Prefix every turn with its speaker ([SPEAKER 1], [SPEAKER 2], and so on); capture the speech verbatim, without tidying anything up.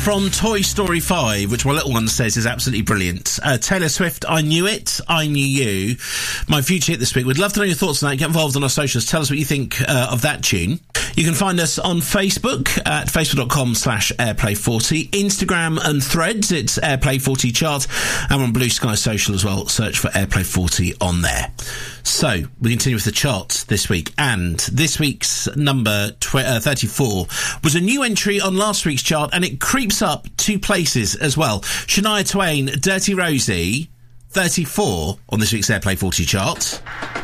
[SPEAKER 1] from Toy Story five, which my little one says is absolutely brilliant. Uh, Taylor Swift, I Knew It, I Knew You. My future hit this week. We'd love to know your thoughts on that. Get involved on our socials. Tell us what you think uh, of that tune. You can find us on Facebook at facebook.com slash airplay40. Instagram and Threads, it's Airplay forty Chart. And we're on Blue Sky Social as well. Search for Airplay forty on there. So, we continue with the charts this week. And this week's number tw- uh, thirty-four was a new entry on last week's chart, and it creeps up two places as well. Shania Twain, Dirty Rosie, thirty-four on this week's Airplay forty chart.